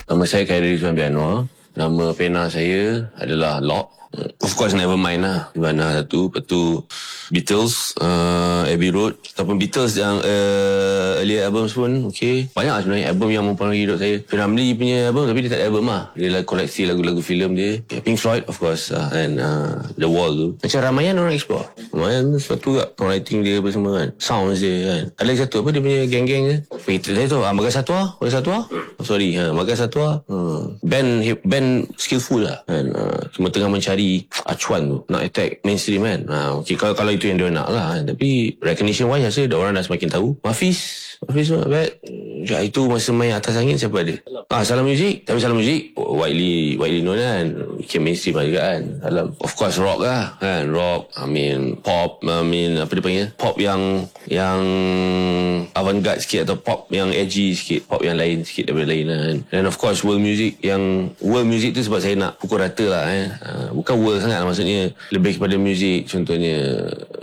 Nama saya Khairil Rizwan Bianwar. Nama pena saya adalah Lock. Of course Nevermind lah. Di mana satu. Lepas tu Beatles, Abbey Road. Ataupun Beatles yang earlier albums pun okay. Banyak lah sebenarnya album yang mempengaruhi hidup saya. Ramli punya album, tapi dia tak ada album lah. Dia lah koleksi lagu-lagu filem dia. Pink Floyd of course, and The Wall tu. Macam Ramayan orang explore. Ramayan sesuatu juga songwriting dia apa semua kan. Sounds dia kan. Ada lagi satu apa dia punya geng-geng dia. Saya tu Magas Satwa. Magas Satwa. Band skillful lah kan. Cuma tengah mencari acuan tu, nak attack mainstream kan. Okay, kalau itu yang dia nak lah kan. Tapi recognition wise rasa orang dah semakin tahu. Hafiz not bad. Itu masa main Atas Angin siapa ada? Salam Music. Tapi Salam Music widely known kan. Bikin mainstream lah juga kan. Of course rock lah kan. Rock, pop, apa dia panggil, pop yang avant-garde sikit, atau pop yang edgy sikit, pop yang lain sikit daripada lain lah kan. And of course world music. Yang world music tu sebab saya nak pukul rata lah bukan world sangat lah, maksudnya lebih kepada music, contohnya